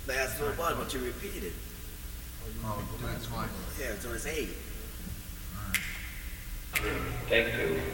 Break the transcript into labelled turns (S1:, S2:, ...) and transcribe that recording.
S1: Last four was, but you repeated.
S2: Oh, that's why.
S1: Yeah, so it's 8.
S3: Take two.